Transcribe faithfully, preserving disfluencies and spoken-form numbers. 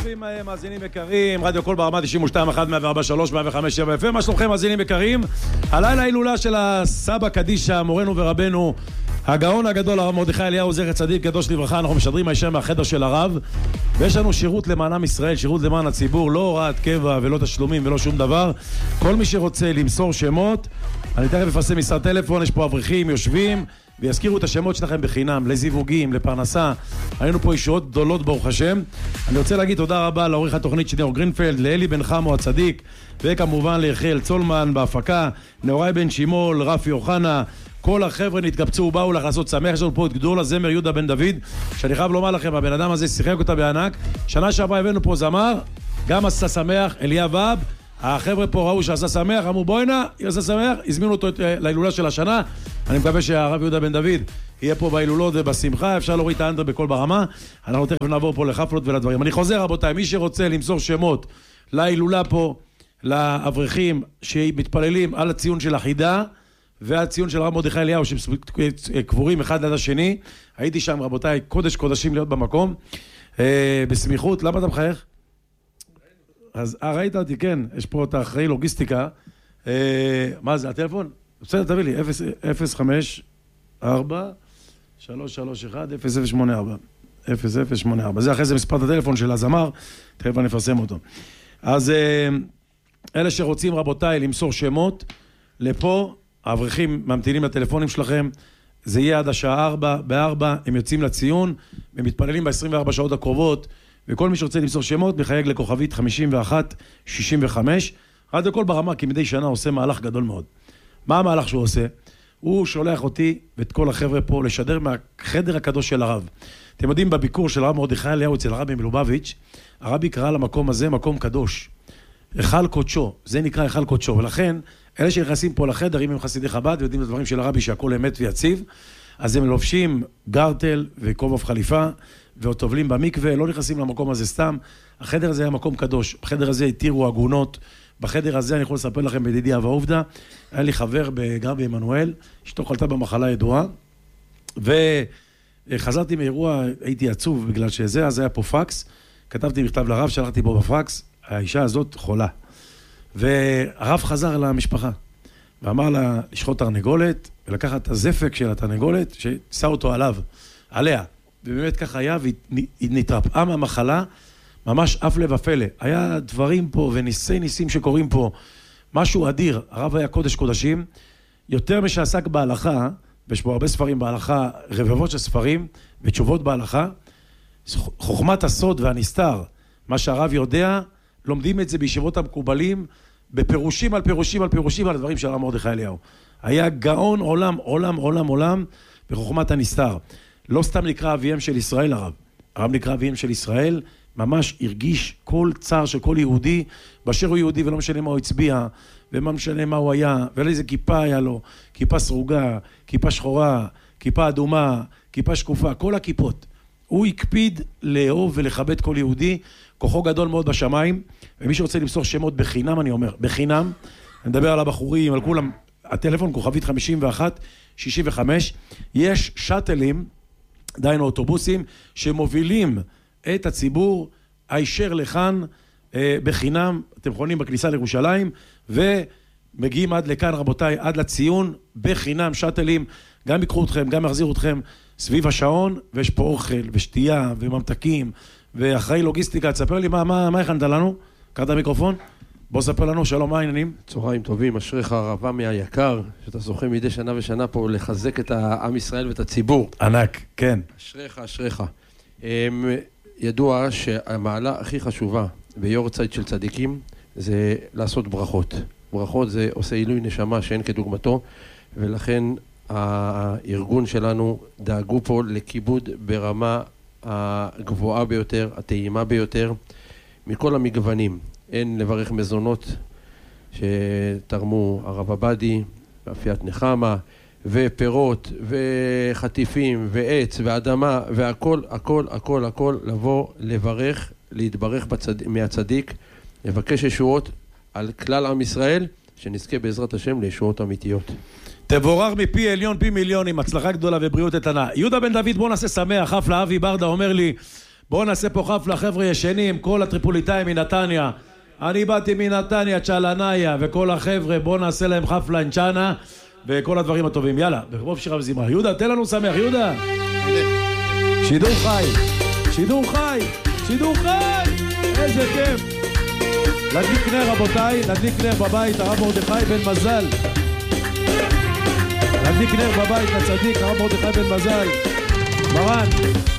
טובים מאזינים יקרים, רדיו קול ברמה תשעים ושתיים אחת מאה וארבע שלוש מאה וחמש שבע אף אם. מה שלומכם מאזינים יקרים? הלילה ההילולה של הסבא קדישה, מורנו ורבנו הגאון הגדול הרב מרדכי אליהו זכר צדיק קדוש לברכה. אנחנו משדרים הישר מהחדר של הרב, ויש לנו שירות למען עם ישראל, שירות למען הציבור, לא הוראת קבע ולא תשלומים ולא שום דבר. כל מי שרוצה למסור שמות, אני תכף אפרסם מספר טלפון, יש פה אברכים יושבים ויזכירו את השמות שלכם בחינם, לזיווגים, לפרנסה. היינו פה ישועות גדולות ברוך השם. אני רוצה להגיד תודה רבה לעורך התוכנית שניאור גרינפלד, לאלי בן חמו הצדיק, וכמובן ליחיאל צולמן בהפקה, נאורי בן שימול, רפי אוחנה. כל החבר'ה נתקבצו ובאו לך לעשות שמח. יש לנו פה את גדול הזמר יהודה בן דוד, שאני חייב לומר לכם, הבן אדם הזה שיחק אותה בענק. שנה שעברה הבאנו פה זמר, גם עשה שמח, אליה ואב. החבר'ה פה ראו שעשה שמח, אמרו בואי נא, עשה שמח, הזמינו אותו להילולה של השנה. אני מקווה שהרב יהודה בן דוד יהיה פה בהילולות ובשמחה. אפשר להוריד את האנדר בכל ברמה. אנחנו תכף נעבור פה לחפלות ולדברים. אני חוזר רבותיי, מי שרוצה למסור שמות להילולה פה, לאברכים שמתפללים על הציון של החידה והציון של הרב מרדכי אליהו שקבורים אחד ליד השני. הייתי שם רבותיי, קודש קודשים להיות במקום בסמיכות. למה אתה מחייך? אז אה, ראית אותי, כן, יש פה את האחראי לוגיסטיקה. אה, מה זה, הטלפון? בסדר, תביא לי, אפס חמש ארבע שלוש שלוש אחת אפס אפס שמונה ארבע אפס אפס שמונה ארבע. זה אחרי זה מספר הטלפון של הזמר, תכף אני אפרסם אותו. אז אה, אלה שרוצים רבותיי למסור שמות, לפה, האברכים ממתינים לטלפונים שלכם, זה יהיה עד השעה ארבע, בארבע, הם יוצאים לציון, הם מתפללים ב-עשרים וארבע שעות הקרובות, וכל מי שרוצה למסור שמות, מחייג לכוכבית חמישים ואחת שישים וחמש. רדיו קול ברמה, כי מדי שנה עושה מהלך גדול מאוד. מה המהלך שהוא עושה? הוא שולח אותי ואת כל החבר'ה פה לשדר מהחדר הקדוש של הרב. אתם יודעים, בביקור של הרב מרדכי אליהו אצל הרבי מלובביץ', הרבי קרא למקום הזה מקום קדוש. היכל קודשו, זה נקרא היכל קודשו. ולכן, אלה שנכנסים פה לחדר, אם הם חסידי חב"ד ויודעים את הדברים של הרבי שהכל אמת ויציב, אז הם לובשים גרטל וכובע חליפה, ועוד טובלים במקווה, לא נכנסים למקום הזה סתם. החדר הזה היה מקום קדוש, בחדר הזה התירו עגונות, בחדר הזה אני יכול לספר לכם בידידי אבא עובדה, היה לי חבר בגר בעמנואל, אשתו חלתה במחלה ידועה, וחזרתי מאירוע, הייתי עצוב בגלל שזה, אז היה פה פקס, כתבתי מכתב לרב, שלחתי פה בפקס, האישה הזאת חולה, והרב חזר למשפחה, ואמר לה לשחוט תרנגולת, ולקחת את הזפק של התרנגולת, ששא אותו עליו, עליה, ובאמת כך היה, והיא נתרפאה מהמחלה, ממש אף לב אפלה. היה דברים פה וניסי ניסים שקורים פה, משהו אדיר. הרב היה קודש קודשים, יותר משעסק בהלכה, ויש פה הרבה ספרים בהלכה, רבבות של ספרים ותשובות בהלכה, חוכמת הסוד והנסתר, מה שהרב יודע, לומדים את זה בישיבות המקובלים, בפירושים על פירושים על פירושים על הדברים של הרב מרדכי אליהו. היה גאון עולם, עולם, עולם, עולם, בחוכמת הנסתר. לא סתם נקרא אביהם של ישראל הרב. הרב נקרא אביהם של ישראל, ממש הרגיש כל צער של כל יהודי, באשר הוא יהודי ולא משנה מה הוא הצביע, ומה משנה מה הוא היה, ולאיזה כיפה היה לו, כיפה סרוגה, כיפה שחורה, כיפה אדומה, כיפה שקופה, כל הכיפות. הוא הקפיד לאהוב ולכבד כל יהודי, כוחו גדול מאוד בשמיים, ומי שרוצה למסור שמות בחינם, אני אומר, בחינם, אני מדבר על הבחורים, על כולם, הטלפון כוכבית חמישים ואחת שישים וחמש, יש שטלים, דיינו אוטובוסים, שמובילים את הציבור הישר לכאן אה, בחינם. אתם יכולים בכניסה לירושלים, ומגיעים עד לכאן רבותיי, עד לציון, בחינם, שטלים, גם יקחו אתכם, גם יחזירו אתכם סביב השעון, ויש פה אוכל ושתייה וממתקים, ואחראי לוגיסטיקה. תספר לי מה, מה, מה הכנת לנו? קראת המיקרופון? בוא ספר לנו, שלום, מה העניינים? צהריים טובים, אשריך הרב עמי היקר, שאתה זוכה מדי שנה ושנה פה לחזק את העם ישראל ואת הציבור. ענק, כן. אשריך, אשריך. ידוע שהמעלה הכי חשובה ביורצייט של צדיקים זה לעשות ברכות. ברכות זה עושה עילוי נשמה שאין כדוגמתו, ולכן הארגון שלנו דאגו פה לכיבוד ברמה הגבוהה ביותר, הטעימה ביותר, מכל המגוונים. אין לברך מזונות שתרמו הרב עבדי, אפיית נחמה, ופירות, וחטיפים, ועץ, ואדמה, והכל, הכל, הכל, הכל, לבוא, לברך, להתברך בצד... מהצדיק, לבקש ישועות על כלל עם ישראל, שנזכה בעזרת השם לישועות אמיתיות. תבורר מפי עליון פי מיליון, עם הצלחה גדולה ובריאות איתנה. יהודה בן דוד, בוא נעשה שמח. חף לאבי ברדה אומר לי, בואו נעשה פה חפלה, חבר'ה ישנים, כל הטריפוליטאים מנתניה. אני באתי מנתניה, צ'לניה, וכל החבר'ה, בואו נעשה להם חפלה אנצ'אנה, וכל הדברים הטובים. יאללה, ברוב שירה וזמרה. יהודה, תן לנו שמח, יהודה. שידור חי, שידור חי, שידור חי, איזה כיף. להדליק נר רבותיי, להדליק נר בבית, הרב מרדכי בן מזל. להדליק נר בבית לצדיק, הרב מרדכי בן מזל. מרן.